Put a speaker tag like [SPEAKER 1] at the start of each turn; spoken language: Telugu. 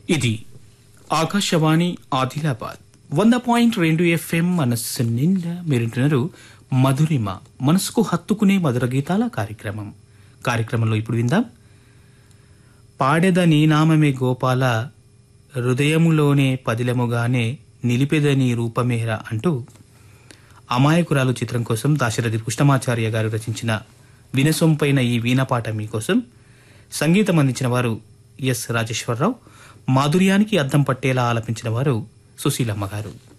[SPEAKER 1] ఇది ఆకాశవాణి ఆదిలాబాద్ 100.2 FM మనస్సు నిండా మీరింటున్నారు మధురిమ మనసుకు హత్తుకునే మధుర గీతాల కార్యక్రమంలో ఇప్పుడు విందాం. పాడెద నీ నామమే గోపాల హృదయములోనే పదిలముగానే నిలిపెద నీ రూపమేరా అంటూ అమాయకురాలు చిత్రం కోసం దాశరథి కృష్ణమాచార్య గారు రచించిన వినసొంపైన ఈ వీణపాట మీకోసం. సంగీతం అందించిన వారు ఎస్ రాజేశ్వరరావు, మాధుర్యానికి అద్దం పట్టేలా ఆలపించిన వారు సుశీలమ్మ గారు.